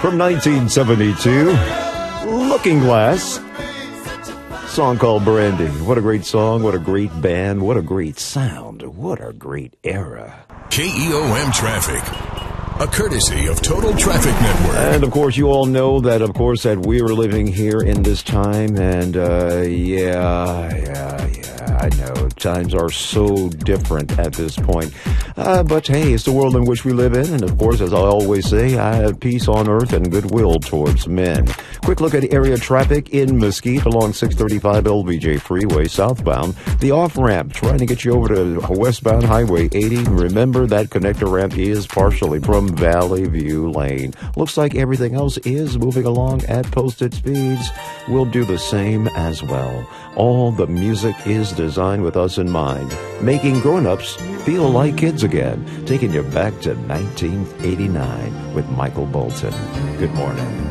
from 1972, Looking Glass. Song called Brandy. What a great song, what a great band, what a great sound, what a great era. KEOM Traffic, a courtesy of Total Traffic Network. And, of course, you all know that, that we are living here in this time, and, I know. Times are so different at this point. But, hey, it's the world in which we live in, and, of course, as I always say, I have peace on earth and goodwill towards men. Quick look at area traffic in Mesquite along 635 LBJ Freeway southbound. The off-ramp trying to get you over to westbound Highway 80. Remember that connector ramp is partially from Valley View Lane. Looks like everything else is moving along at posted speeds. We'll do the same as well. All the music is designed with us in mind, making grown-ups feel like kids again, taking you back to 1989 with Michael Bolton. Good morning.